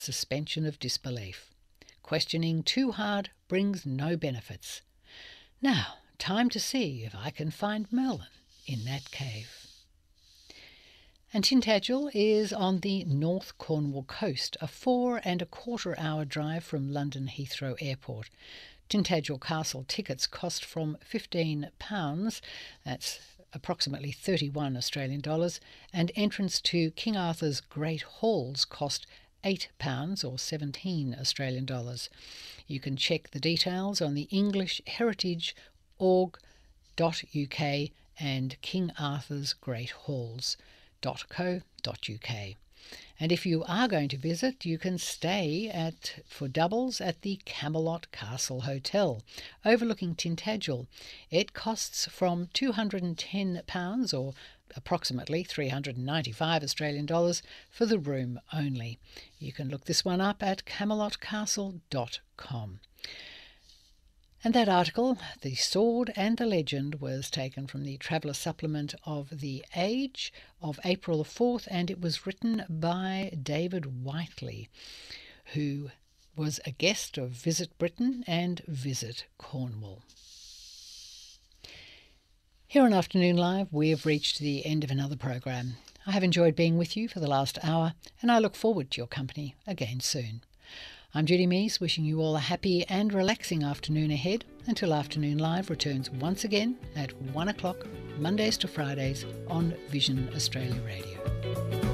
suspension of disbelief. Questioning too hard brings no benefits. Now, time to see if I can find Merlin in that cave. And Tintagel is on the North Cornwall coast, a 4.25-hour drive from London Heathrow Airport. Tintagel Castle tickets cost from £15, that's approximately 31 Australian dollars, and entrance to King Arthur's Great Halls cost £8 or 17 Australian dollars. You can check the details on the englishheritage.org.uk and King Arthur's Great Halls.co.uk. And if you are going to visit, you can stay for doubles at the Camelot Castle Hotel, overlooking Tintagel. It costs from £210 or approximately 395 Australian dollars for the room only. You can look this one up at camelotcastle.com. And that article, The Sword and the Legend, was taken from the Traveller Supplement of The Age of April 4th, and it was written by David Whiteley, who was a guest of Visit Britain and Visit Cornwall. Here on Afternoon Live, we have reached the end of another program. I have enjoyed being with you for the last hour, and I look forward to your company again soon. I'm Judy Mees, wishing you all a happy and relaxing afternoon ahead until Afternoon Live returns once again at 1 o'clock, Mondays to Fridays on Vision Australia Radio.